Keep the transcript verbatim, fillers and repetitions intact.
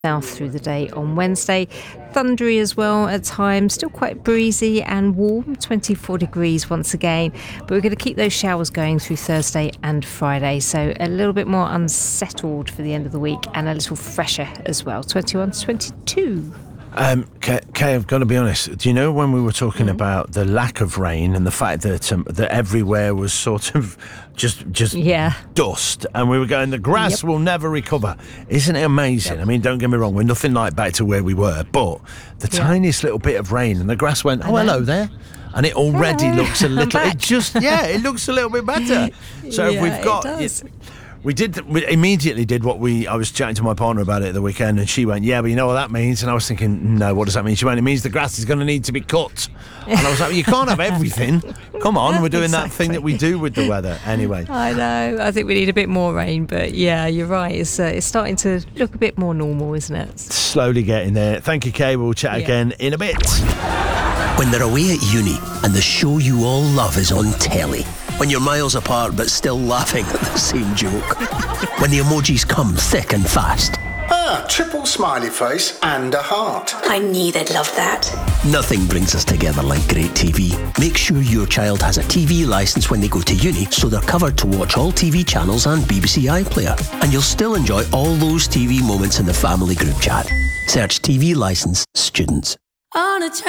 South through the day on Wednesday. Thundery as well at times, still quite breezy and warm, twenty-four degrees once again. But we're going to keep those showers going through Thursday and Friday, so a little bit more unsettled for the end of the week and a little fresher as well, twenty-one to twenty-two. Um, Kay, Kay, I've got to be honest. Do you know when we were talking mm. about the lack of rain and the fact that um, that everywhere was sort of just just yeah. dust, and we were going, the grass yep. will never recover? Isn't it amazing? Yep. I mean, don't get me wrong, we're nothing like back to where we were, but the yeah. tiniest little bit of rain and the grass went, oh, hello there. And it already hello. looks a little, it just, yeah, it looks a little bit better. So yeah, if we've got... It does. It, We did. We immediately did what we. I was chatting to my partner about it at the weekend, and she went, "Yeah, but you know what that means?" And I was thinking, "No, what does that mean?" She went, "It means the grass is going to need to be cut." And I was like, "You can't have everything. Come on, we're doing exactly. that thing that we do with the weather anyway." I know. I think we need a bit more rain, but yeah, you're right. It's uh, it's starting to look a bit more normal, isn't it? Slowly getting there. Thank you, Kay. We'll chat yeah. again in a bit. When they're away at uni and the show you all love is on telly. When you're miles apart but still laughing at the same joke. When the emojis come thick and fast. Ah, triple smiley face and a heart. I knew they'd love that. Nothing brings us together like great T V. Make sure your child has a T V licence when they go to uni, so they're covered to watch all T V channels and B B C iPlayer. And you'll still enjoy all those T V moments in the family group chat. Search T V licence students. On a